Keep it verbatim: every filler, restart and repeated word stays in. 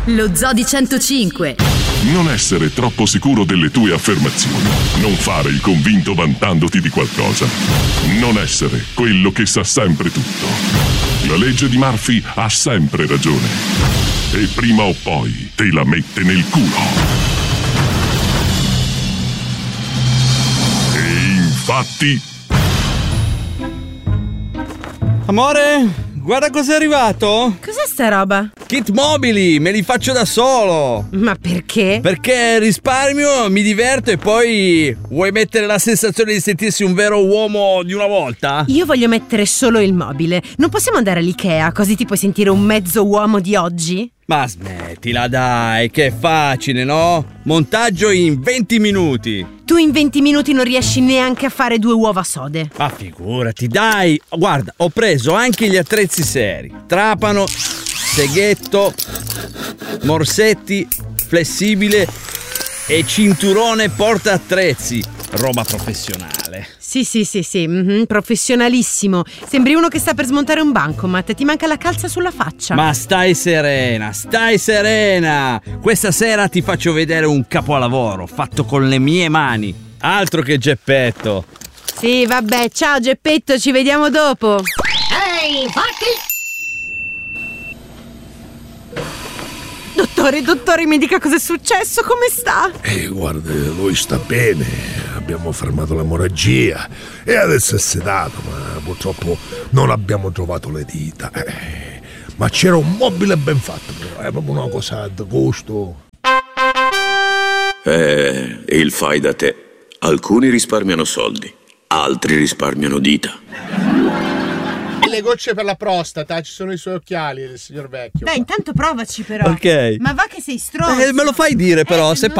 Lo Zodi centocinque. Non essere troppo sicuro delle tue affermazioni. Non fare il convinto vantandoti di qualcosa. Non essere quello che sa sempre tutto. La legge di Murphy ha sempre ragione. E prima o poi te la mette nel culo. E infatti... Amore, guarda cos'è arrivato. Cos'è sta roba? Kit mobili, me li faccio da solo. Ma perché? Perché risparmio, mi diverto e poi vuoi mettere la sensazione di sentirsi un vero uomo di una volta? Io voglio mettere solo il mobile. Non possiamo andare all'Ikea così ti puoi sentire un mezzo uomo di oggi? Ma smettila dai, che è facile, no? Montaggio in venti minuti. Tu in venti minuti non riesci neanche a fare due uova sode. Ma figurati, dai. Guarda, ho preso anche gli attrezzi seri. Trapano, seghetto, morsetti, flessibile e cinturone porta attrezzi. Roba professionale. Sì, sì, sì, sì, mm-hmm, professionalissimo. Sembri uno che sta per smontare un bancomat. Ti manca la calza sulla faccia. Ma stai serena, stai serena. Questa sera ti faccio vedere un capolavoro fatto con le mie mani. Altro che Geppetto. Sì, vabbè, ciao Geppetto, ci vediamo dopo. Ehi, fatti! Dottore, dottore, mi dica cosa è successo, come sta? Eh, guarda, lui sta bene, abbiamo fermato l'emorragia e adesso è sedato, ma purtroppo non abbiamo trovato le dita. Eh, ma c'era un mobile ben fatto, però, è proprio una cosa di gusto. Eh, il fai da te. Alcuni risparmiano soldi, altri risparmiano dita. Le gocce per la prostata, ci sono i suoi occhiali del signor vecchio. Dai, intanto provaci però. Ok. Ma va che sei stronzo. Eh, me lo fai dire però, eh, se non